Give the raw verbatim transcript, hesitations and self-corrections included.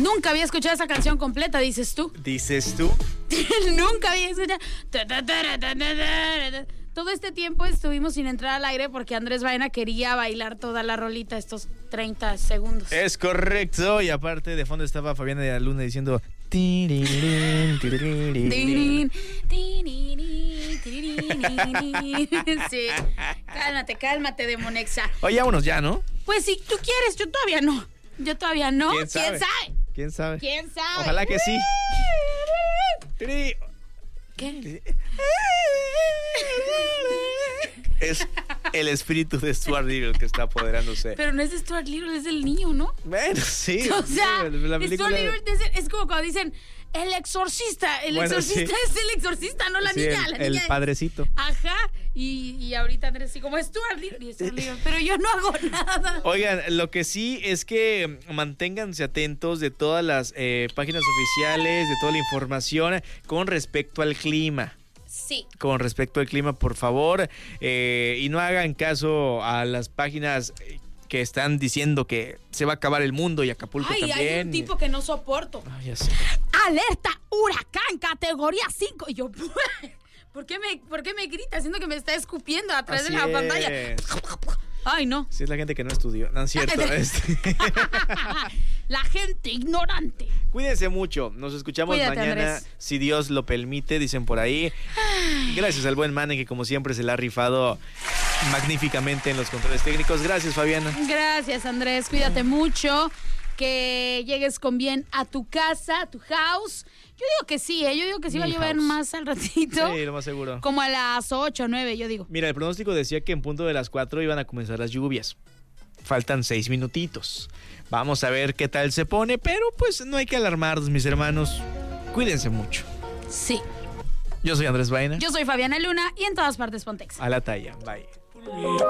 Nunca había escuchado esa canción completa, dices tú. ¿Dices tú? Nunca había escuchado. Todo este tiempo estuvimos sin entrar al aire porque Andrés Baena quería bailar toda la rolita estos treinta segundos. Es correcto. Y aparte de fondo estaba Fabiana de la Luna diciendo... Tirirín, tirirín, Tirirín, tirirín, tirirín. Sí. Cálmate, cálmate, Demonexa. Oye, vámonos ya, ¿no? Pues si tú quieres, yo todavía no. Yo todavía no. ¿Quién sabe? ¿Quién sabe? ¿Quién sabe? ¿Quién sabe? Ojalá que sí. ¿Qué? Es el espíritu de Stuart Little que está apoderándose. Pero no es de Stuart Little, es del niño, ¿no? Bueno, sí. O sea, la película... Stuart Little es, es como cuando dicen el exorcista. El bueno, exorcista sí. es el exorcista, no la sí, niña. El, la el niña padrecito. Es... Ajá. Y, y ahorita Andrés así como Stuart Little, y Stuart Little. Pero yo no hago nada. Oigan, lo que sí es que manténganse atentos de todas las eh, páginas oficiales, de toda la información con respecto al clima. Sí. Con respecto al clima, por favor, eh, y no hagan caso a las páginas que están diciendo que se va a acabar el mundo y Acapulco Ay, también. hay un tipo que no soporto. Ay, ya sé. Alerta huracán categoría cinco. Y yo, ¿por qué me, por qué me grita? Siento que me está escupiendo a través Así de la es. pantalla. Ay, no. Sí, es la gente que no estudió. No es cierto. este. La gente ignorante. Cuídense mucho. Nos escuchamos Cuídate, mañana, Andrés. si Dios lo permite, dicen por ahí. Gracias al buen Mane, que como siempre se la ha rifado magníficamente en los controles técnicos. Gracias, Fabiana. Gracias, Andrés. Cuídate mucho. Que llegues con bien a tu casa, a tu house. Yo digo que sí, ¿eh? Yo digo que sí Mi va a llover house. más al ratito. Sí, lo más seguro. Como a las ocho o nueve, yo digo. Mira, el pronóstico decía que en punto de las cuatro iban a comenzar las lluvias. Faltan seis minutitos. Vamos a ver qué tal se pone, pero pues no hay que alarmarnos, mis hermanos. Cuídense mucho. Sí. Yo soy Andrés Baena. Yo soy Fabiana Luna y en todas partes Pontex. A la talla. Bye.